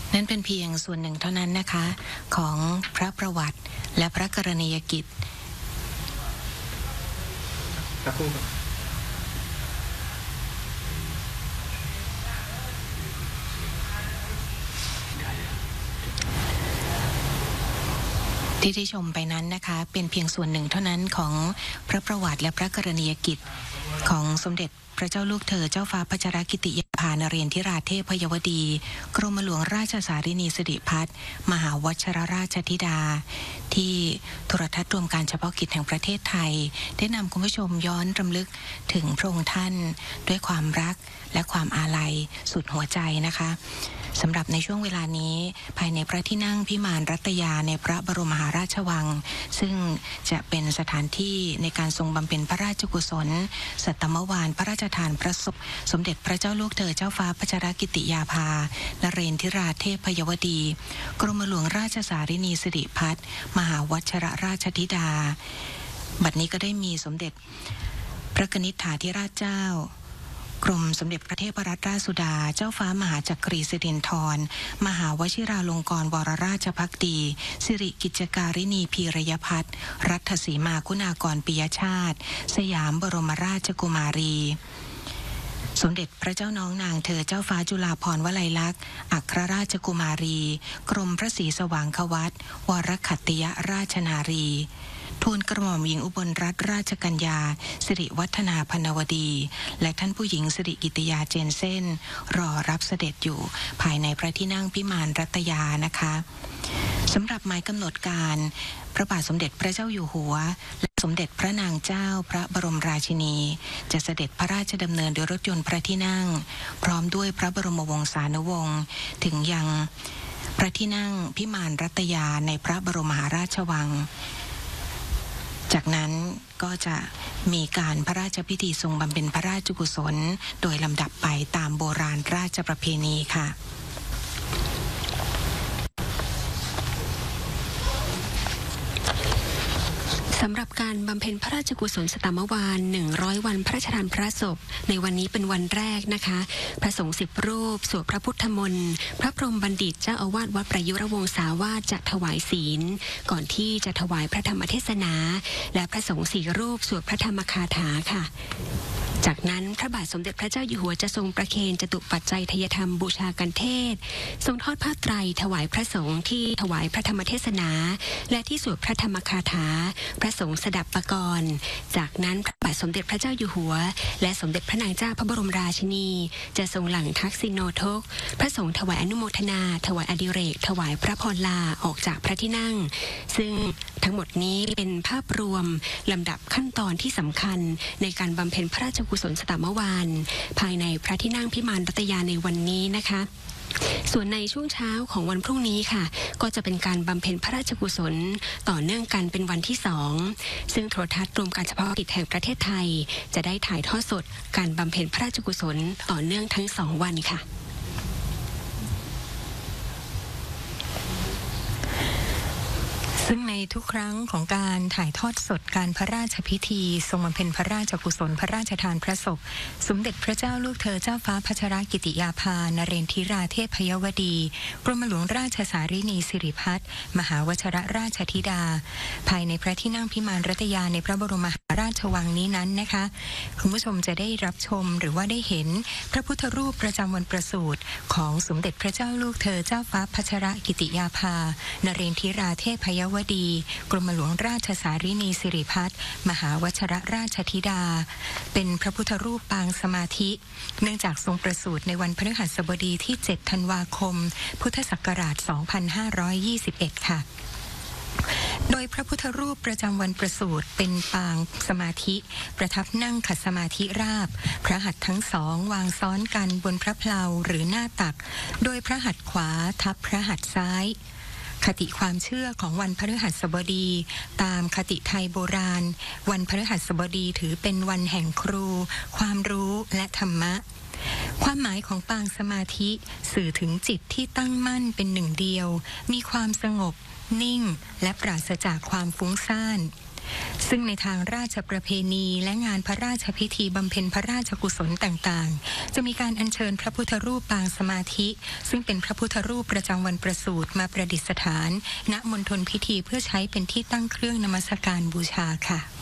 นั่นเป็นเพียงส่วนหนึ่งเท่านั้นนะคะของพระประวัติและพระกรณียกิจที่ได้ชมไปนั้นนะคะเป็นเพียงส่วนหนึ่งเท่านั้นของพระประวัติและพระกรณียกิจของสมเด็จพระเจ้าลูกเธอเจ้าฟ้าพัชรกิติยาภานเรนทิราเทพยวดีกรมหลวงราชสารินีสิริพัฒน์มหาวชิรราชธิดาที่โทรทัศน์รวมการเฉพาะกิจแห่งประเทศไทยได้นำคุณผู้ชมย้อนรำลึกถึงพระองค์ท่านด้วยความรักและความอาลัยสุดหัวใจนะคะสำหรับในช่วงเวลานี้ภายในพระที่นั่งพิมานรัตยาในพระบรมมหาราชวังซึ่งจะเป็นสถานที่ในการทรงบำเพ็ญพระราชกุศลสัตมวาลพระราชทานพระศพสมเด็จพระเจ้าลูกเธอเจ้าฟ้าพัชรกิติยาภานเรนทิราเทพยวดีกรมหลวงราชสารินีสิริพัฒน์มหาวชิรราชธิดาบัดนี้ก็ได้มีสมเด็จพระกนิษฐาธิราชเจ้ากรมสมเด็จพระเทพรัตนราชสุดาเจ้าฟ้ามหาจักรีสิรินธรมหาวชิราลงกรณ์วรราชภักดีสิริกิจการินีพีรยพัฒน์รัฐสีมาคุณากรปิยชาติสยามบรมราชกุมารีสมเด็จพระเจ้าน้องนางเธอเจ้าฟ้าจุฬาภรณ์วลัยลักษณ์อัครราชกุมารีกรมพระศรีสว่างควัตวรขัตติยราชนารีทูลกระหม่อมหญิงอุบลรัตนราชกัญญาสิริวัฒนาพนวดีและท่านผู้หญิงสิริกิติยาเจนเซ่นรอรับเสด็จอยู่ภายในพระที่นั่งพิมานรัตยานะคะสำหรับหมายกำหนดการพระบาทสมเด็จพระเจ้าอยู่หัวและสมเด็จพระนางเจ้าพระบรมราชินีจะเสด็จพระราชดำเนินโดยรถยนต์พระที่นั่งพร้อมด้วยพระบรมวงศานุวงศ์ถึงยังพระที่นั่งพิมานรัตยาในพระบรมมหาราชวังจากนั้นก็จะมีการพระราชพิธีทรงบำเพ็ญพระราชกุศลโดยลำดับไปตามโบราณราชประเพณีค่ะสำหรับการบำเพ็ญพระราชกุศลสตมวาล100 วันพระราชทานพระศพในวันนี้เป็นวันแรกนะคะพระสงฆ์10 รูปสวดพระพุทธมนต์พระพรหมบัณฑิตเจ้าอาวาสวัดประยุรวงศาวาสจะถวายศีลก่อนที่จะถวายพระธรรมเทศนาและพระสงฆ์4 รูปสวดพระธรรมคาถาค่ะจากนั้นพระบาทสมเด็จพระเจ้าอยู่หัวจะทรงประเคนจตุปัจจัยทายธรรมบูชากันเทศทรงทอดผ้าไตรถวายพระสงฆ์ที่ถวายพระธรรมเทศนาและที่สวดพระธรรมคาถาพระสงฆ์สดับปกรณ์จากนั้นพระบาทสมเด็จพระเจ้าอยู่หัวและสมเด็จพระนางเจ้าพระบรมราชินีจะทรงหลั่งทักษิโนทกพระสงฆ์ถวายอนุโมทนาถวายอดิเรกถวายพระพรลาออกจากพระที่นั่งซึ่งทั้งหมดนี้เป็นภาพรวมลำดับขั้นตอนที่สำคัญในการบำเพ็ญพระราชกุศลสตมวาลภายในพระที่นั่งพิมานรัตยาในวันนี้นะคะส่วนในช่วงเช้าของวันพรุ่งนี้ค่ะก็จะเป็นการบำเพ็ญพระราชกุศลต่อเนื่องกันเป็นวันที่2ซึ่งโทรทัศน์รวมการเฉพาะกิจแห่งประเทศไทยจะได้ถ่ายทอดสดการบำเพ็ญพระราชกุศลต่อเนื่องทั้ง2 วันค่ะซึ่งในทุกครั้งของการถ่ายทอดสดการพระราชพิธีทรงบำเพ็ญพระราชกุศลพระราชทานพระศพสมเด็จพระเจ้าลูกเธอเจ้าฟ้าพัชรกิติยาภานเรนทิราเทพยวดีกรมหลวงราชสารินีสิริพัฒน์มหาวชิรราชธิดาภายในพระที่นั่งพิมานรัตยาในพระบรมมหาราชวังนี้นั้นนะคะคุณผู้ชมจะได้รับชมหรือว่าได้เห็นพระพุทธรูปประจำวันประสูติของสมเด็จพระเจ้าลูกเธอเจ้าฟ้าพัชรกิติยาภานเรนทิราเทพยวดีกรมหลวงราชสารินีสิริพัฒน์มหาวชิรราชธิดาเป็นพระพุทธรูปปางสมาธิเนื่องจากทรงประสูติในวันพฤหัสบดีที่7 ธันวาคมพุทธศักราช 2521 ค่ะโดยพระพุทธรูปประจำวันประสูติเป็นปางสมาธิประทับนั่งขัดสมาธิราบพระหัตถ์ทั้งสองวางซ้อนกันบนพระเพลาหรือหน้าตักโดยพระหัตถ์ขวาทับพระหัตถ์ซ้ายคติความเชื่อของวันพฤหัสบดีตามคติไทยโบราณวันพฤหัสบดีถือเป็นวันแห่งครูความรู้และธรรมะความหมายของปางสมาธิสื่อถึงจิตที่ตั้งมั่นเป็นหนึ่งเดียวมีความสงบนิ่งและปราศจากความฟุ้งซ่านซึ่งในทางราชประเพณีและงานพระราชพิธีบำเพ็ญพระราชกุศลต่างๆจะมีการอัญเชิญพระพุทธรูปปางสมาธิซึ่งเป็นพระพุทธรูปประจำวันประสูติมาประดิษฐานณมณฑลพิธีเพื่อใช้เป็นที่ตั้งเครื่องนมัสการบูชาค่ะ